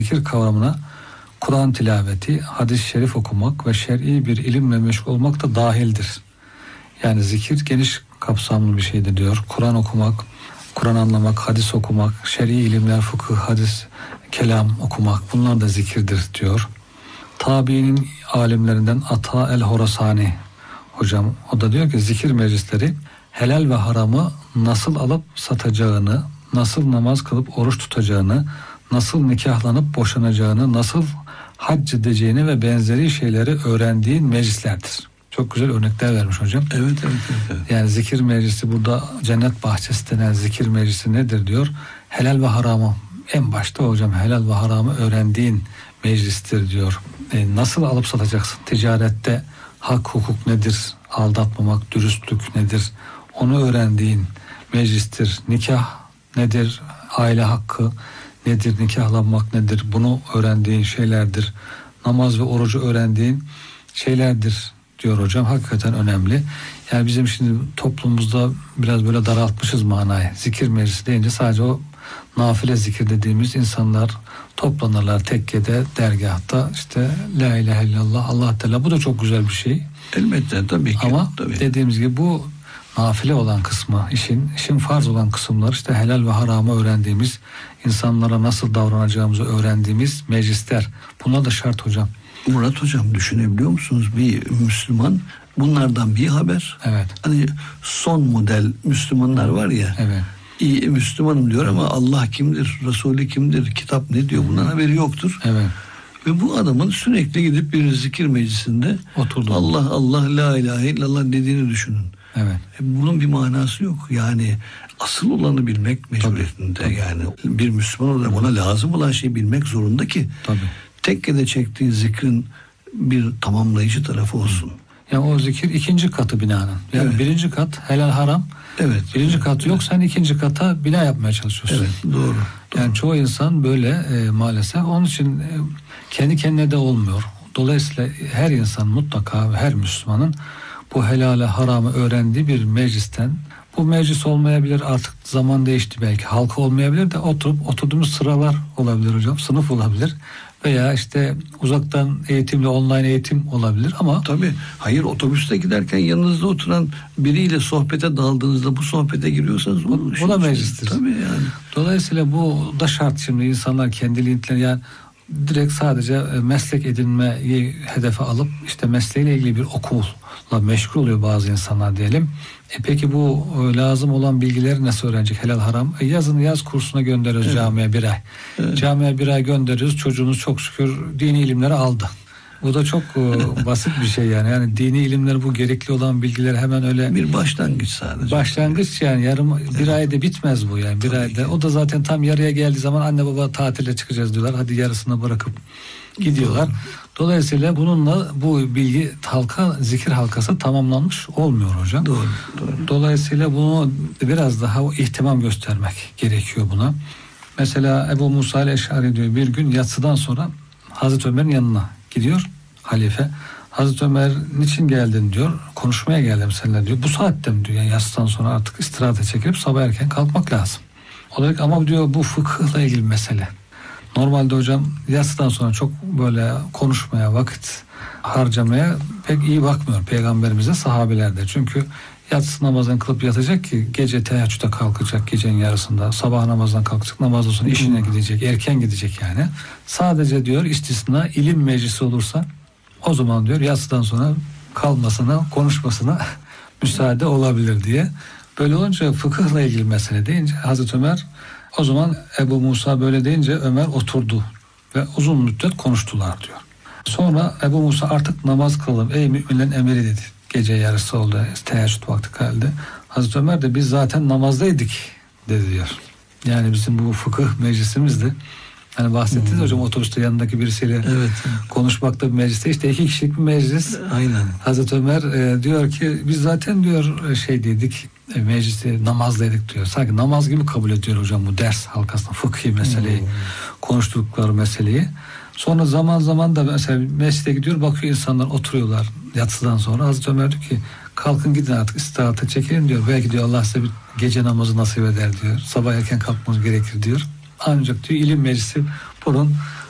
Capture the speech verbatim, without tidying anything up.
Zikir kavramına Kur'an tilaveti, hadis-i şerif okumak ve şer'i bir ilimle meşgul olmak da dahildir. Yani zikir geniş kapsamlı bir şeydir diyor. Kur'an okumak, Kur'an anlamak, hadis okumak, şer'i ilimler, fıkıh, hadis, kelam okumak, bunlar da zikirdir diyor. Tabiinin alimlerinden Ata el-Horasani hocam, o da diyor ki zikir meclisleri helal ve haramı nasıl alıp satacağını, nasıl namaz kılıp oruç tutacağını, nasıl nikahlanıp boşanacağını, nasıl hac edeceğini ve benzeri şeyleri öğrendiğin meclislerdir. Çok güzel örnekler vermiş hocam. Evet, evet, evet, evet. Yani zikir meclisi, burada cennet bahçesi denen zikir meclisi nedir diyor. Helal ve haramı, en başta hocam helal ve haramı öğrendiğin meclistir diyor. E, nasıl alıp satacaksın? Ticarette hak hukuk nedir? Aldatmamak, dürüstlük nedir? Onu öğrendiğin meclistir. Nikah nedir? Aile hakkı nedir? Nikahlanmak nedir? Bunu öğrendiğin şeylerdir. Namaz ve orucu öğrendiğin şeylerdir diyor hocam. Hakikaten önemli. Yani bizim şimdi toplumumuzda biraz böyle daraltmışız manayı. Zikir meclisi deyince sadece o nafile zikir dediğimiz insanlar toplanırlar tekkede, dergahta, işte la ilahe illallah, Allah Teala, bu da çok güzel bir şey. Elbette, tabii ki. Ama tabii. dediğimiz gibi bu nafile olan kısmı, işin işin farz olan kısımlar, işte helal ve haramı öğrendiğimiz, insanlara nasıl davranacağımızı öğrendiğimiz meclisler. Bunlar da şart hocam. Murat hocam, düşünebiliyor musunuz? Bir Müslüman bunlardan bir haber. Evet. Hani son model Müslümanlar var ya. Evet. İyi Müslümanım diyor ama Allah kimdir, Resulü kimdir, kitap ne diyor, bundan haberi yoktur. Evet. Ve bu adamın sürekli gidip bir zikir meclisinde oturdu. Allah Allah la ilahe illallah dediğini düşünün. Evet. E bunun bir manası yok. Yani asıl olanı bilmek mecburiyetinde. Tabii, tabii. Yani bir Müslüman olarak ona lazım olan şeyi bilmek zorunda ki Tabii. tekkede çektiği zikrin bir tamamlayıcı tarafı olsun. Yani o zikir ikinci katı binanın. Yani Evet. birinci kat helal haram. Evet. Birinci evet, katı yok, evet. sen ikinci kata bina yapmaya çalışıyorsun. Evet, doğru. Yani doğru. çoğu insan böyle e, maalesef. Onun için e, kendi kendine de olmuyor. Dolayısıyla her insan mutlaka, her Müslümanın bu helale haramı öğrendiği bir meclisten, bu meclis olmayabilir, artık zaman değişti, belki halka olmayabilir de oturup oturduğumuz sıralar olabilir hocam, sınıf olabilir veya işte uzaktan eğitimle online eğitim olabilir ama tabii, hayır, otobüste giderken yanınızda oturan biriyle sohbete daldığınızda bu sohbete giriyorsanız bu, bu da meclistir. Tabii yani. Dolayısıyla bu da şart. Şimdi insanlar kendiliğinden, yani direkt sadece meslek edinmeyi hedefe alıp işte mesleğiyle ilgili bir okulla meşgul oluyor bazı insanlar diyelim. E peki bu lazım olan bilgileri nasıl öğrenecek? Helal haram. E yazın yaz kursuna gönderiyoruz, evet. Camiye bir ay. Evet. Camiye bir ay gönderiyoruz. Çocuğunuz çok şükür dini ilimleri aldı. Bu da çok basit bir şey yani. Yani dini ilimler, bu gerekli olan bilgiler hemen öyle bir başlangıç sadece. Başlangıç yani yarım bir evet. ayda bitmez bu yani. Bir Tabii ayda. Ki. O da zaten tam yarıya geldiği zaman anne baba tatile çıkacağız diyorlar. Hadi yarısını bırakıp gidiyorlar. Doğru. Dolayısıyla bununla bu bilgi halka, zikir halkası tamamlanmış olmuyor hocam. Doğru, doğru. Dolayısıyla bunu biraz daha ihtimam göstermek gerekiyor buna. Mesela Ebu Musa el-Eş'ari diyor, bir gün yatsıdan sonra Hazreti Ömer'in yanına gidiyor halife. Hazreti Ömer niçin geldin diyor. Konuşmaya geldim seninle diyor. Bu saatte mi diyor. Yani yatsıdan sonra artık istirahate çekilip sabah erken kalkmak lazım. O da ama diyor bu fıkıhla ilgili mesele. Normalde hocam yatsıdan sonra çok böyle konuşmaya, vakit harcamaya pek iyi bakmıyor Peygamberimize, sahabilerde. Çünkü yatsı namazını kılıp yatacak ki gece teheccüde kalkacak, gecenin yarısında sabah namazdan kalkacak, namazdan sonra işine gidecek, erken gidecek yani. Sadece diyor istisna ilim meclisi olursa o zaman diyor yatsıdan sonra kalmasına, konuşmasına müsaade olabilir diye. Böyle olunca fıkıhla ilgili mesele deyince Hazreti Ömer, o zaman Ebu Musa böyle deyince Ömer oturdu ve uzun müddet konuştular diyor. Sonra Ebu Musa artık namaz kılalım ey müminlerin emiri dedi. Gece yarısı oldu, teheccüd vakti geldi. Hazreti Ömer de biz zaten namazdaydık dedi diyor. Yani bizim bu fıkıh meclisimizde, hani bahsettiniz hmm. hocam otobüste yanındaki birisiyle evet. konuşmakta bir mecliste, işte iki kişilik bir meclis. Aynen. Hazreti Ömer e, diyor ki biz zaten diyor şey dedik, e, mecliste namazdaydık diyor. Sanki namaz gibi kabul ediyor hocam bu ders halkasında fıkhi meseleyi, hmm. konuştukları meseleyi. Sonra zaman zaman da mesela mescide gidiyor, bakıyor insanlar oturuyorlar yatsıdan sonra. Hazreti Ömer diyor ki kalkın gidin artık istirahate çekelim diyor. Belki diyor Allah size bir gece namazı nasip eder diyor. Sabah erken kalkmanız gerekir diyor. Ancak diyor ilim meclisi bunun